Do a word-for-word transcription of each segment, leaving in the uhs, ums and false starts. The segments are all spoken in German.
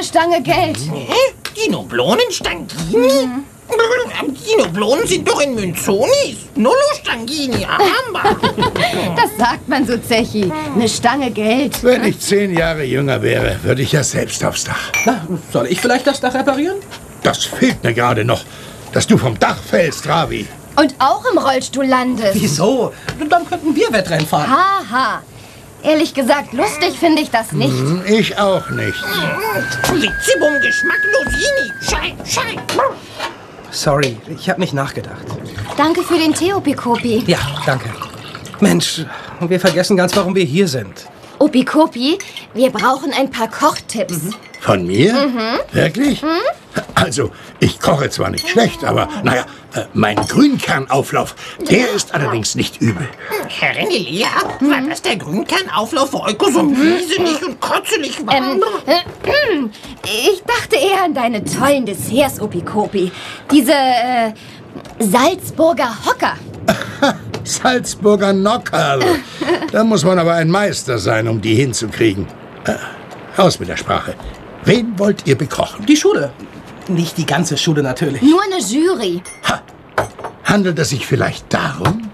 eine Stange Geld. Hä? Dinoblonen Stangini? Mhm. Dinoblonen sind doch in Münzonis. Nullo Stangini, Aramba. Das sagt man so, Zechi. Eine Stange Geld. Wenn ich zehn Jahre jünger wäre, würde ich ja selbst aufs Dach. Na, soll ich vielleicht das Dach reparieren? Das fehlt mir gerade noch, dass du vom Dach fällst, Ravi. Und auch im Rollstuhl landest. Wieso? Dann könnten wir Wettrennen fahren. Haha. Ehrlich gesagt, lustig finde ich das nicht. Hm, ich auch nicht. Litzibum Geschmacklosini. Schei, schei. Sorry, ich habe nicht nachgedacht. Danke für den Tee, Opikopi. Ja, danke. Mensch, und wir vergessen ganz, warum wir hier sind. Opikopi, wir brauchen ein paar Kochtipps. Mhm. Von mir? Mhm. Wirklich? Mhm. Also, ich koche zwar nicht schlecht, aber naja, äh, mein Grünkernauflauf, der ist allerdings nicht übel. Herrin Elea, war das der Grünkernauflauf für Euko so wieselig und kotzelig war? Ähm, äh, ich dachte eher an deine tollen Desserts, Opikopi. Diese äh, Salzburger Hocker. Salzburger Nockerl. Da muss man aber ein Meister sein, um die hinzukriegen. Äh, raus mit der Sprache. Wen wollt ihr bekochen? Die Schule. Nicht die ganze Schule natürlich. Nur eine Jury. Ha. Handelt es sich vielleicht darum?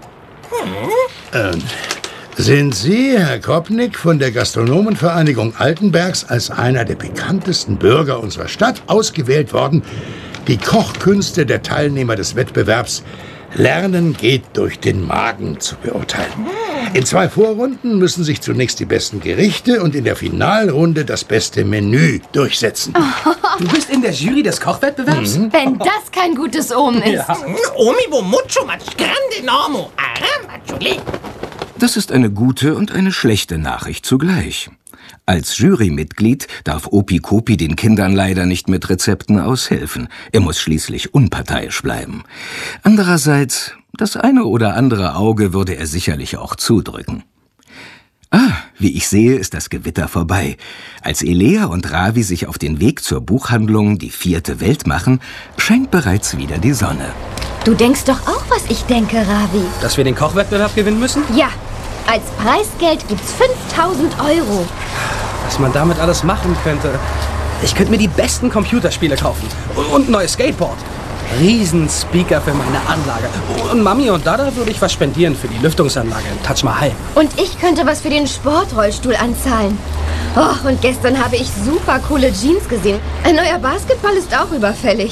Hm? Ähm, sind Sie, Herr Kopnick, von der Gastronomenvereinigung Altenbergs als einer der bekanntesten Bürger unserer Stadt ausgewählt worden, die Kochkünste der Teilnehmer des Wettbewerbs Lernen geht durch den Magen zu beurteilen? In zwei Vorrunden müssen sich zunächst die besten Gerichte und in der Finalrunde das beste Menü durchsetzen. Du bist in der Jury des Kochwettbewerbs? Mhm. Wenn das kein gutes Omen ist. Ja. Omi bo mucho mach grande normo. Aramachule. Das ist eine gute und eine schlechte Nachricht zugleich. Als Jurymitglied darf Opikopi den Kindern leider nicht mit Rezepten aushelfen. Er muss schließlich unparteiisch bleiben. Andererseits, das eine oder andere Auge würde er sicherlich auch zudrücken. Ah, wie ich sehe, ist das Gewitter vorbei. Als Elea und Ravi sich auf den Weg zur Buchhandlung Die vierte Welt machen, scheint bereits wieder die Sonne. Du denkst doch auch, was ich denke, Ravi. Dass wir den Kochwettbewerb gewinnen müssen? Ja. Als Preisgeld gibt's fünftausend Euro. Was man damit alles machen könnte. Ich könnte mir die besten Computerspiele kaufen. Und ein neues Skateboard. Riesenspeaker für meine Anlage. Und Mami und Dada würde ich was spendieren für die Lüftungsanlage im Taj Mahal. Und ich könnte was für den Sportrollstuhl anzahlen. Oh, und gestern habe ich super coole Jeans gesehen. Ein neuer Basketball ist auch überfällig.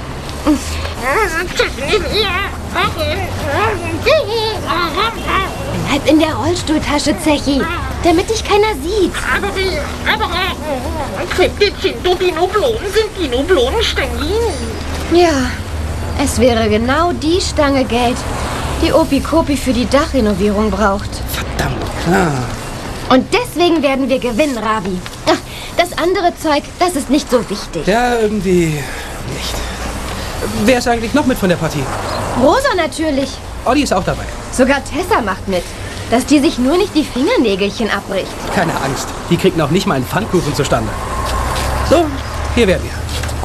Bleib in der Rollstuhltasche, Zechi, damit dich keiner sieht. Aber, aber, Quettecento Dinoblonen sind Dinoblonen Stangini. Ja, es wäre genau die Stange Geld, die Opikopi für die Dachrenovierung braucht. Verdammt, klar. Und deswegen werden wir gewinnen, Ravi. Ach, das andere Zeug, das ist nicht so wichtig. Ja, irgendwie nicht. Wer ist eigentlich noch mit von der Partie? Rosa natürlich. Olli ist auch dabei. Sogar Tessa macht mit. Dass die sich nur nicht die Fingernägelchen abbricht. Keine Angst, die kriegt noch nicht mal einen Pfannkuchen zustande. So, hier wären wir.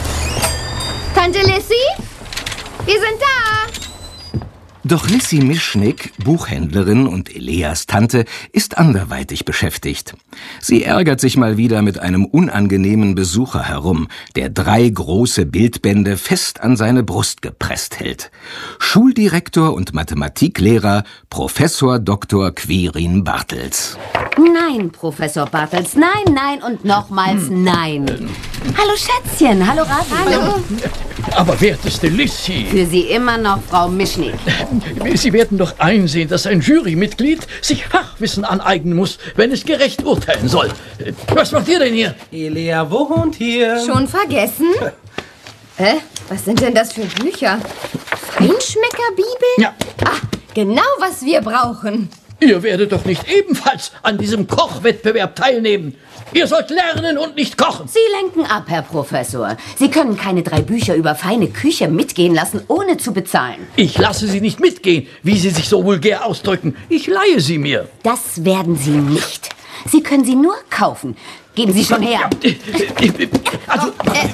Tante Lissy, wir sind da. Doch Lissy Mischnick, Buchhändlerin und Eleas Tante, ist anderweitig beschäftigt. Sie ärgert sich mal wieder mit einem unangenehmen Besucher herum, der drei große Bildbände fest an seine Brust gepresst hält. Schuldirektor und Mathematiklehrer Professor Doktor Quirin Bartels. Nein, Professor Bartels, nein, nein und nochmals hm. nein. Hallo Schätzchen, hallo Ravi. Hallo. Aber werteste Lissy. Für Sie immer noch Frau Mischnick. Sie werden doch einsehen, dass ein Jurymitglied sich Fachwissen aneignen muss, wenn es gerecht urteilen soll. Was macht ihr denn hier? Elea wohnt hier. Schon vergessen? Hä? Was sind denn das für Bücher? Feinschmeckerbibel? Ja. Ah, genau was wir brauchen. Ihr werdet doch nicht ebenfalls an diesem Kochwettbewerb teilnehmen. Ihr sollt lernen und nicht kochen. Sie lenken ab, Herr Professor. Sie können keine drei Bücher über feine Küche mitgehen lassen, ohne zu bezahlen. Ich lasse sie nicht mitgehen, wie Sie sich so vulgär ausdrücken. Ich leihe sie mir. Das werden Sie nicht. Sie können sie nur kaufen. Geben Sie schon her. Also,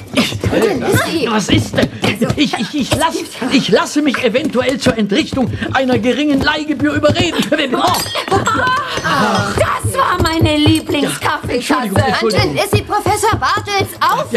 äh, was ist denn? Ich, ich, ich, lass, ich lasse mich eventuell zur Entrichtung einer geringen Leihgebühr überreden. Oh, das war meine Lieblingskaffeetasse. Entschuldigung, Entschuldigung. Ist sie Professor Bartels auf?